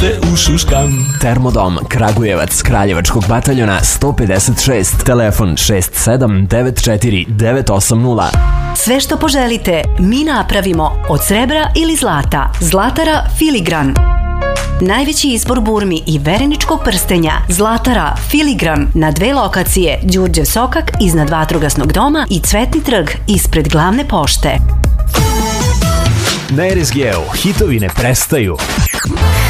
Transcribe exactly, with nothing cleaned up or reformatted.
te ušuškam. Termodom Kragujevac, Kraljevačkog bataljona sto pedeset šest, telefon šest sedam devet četiri devet osam nula. Sve što poželite, mi napravimo od srebra ili zlata. Zlatara Filigran. Najveći izbor burmi i vereničkog prstenja. Zlatara Filigran na dve lokacije: Đurđe Sokak iznad Vatrogasnog doma i Cvetni trg ispred glavne pošte. Na R S G-u hitovi ne prestaju.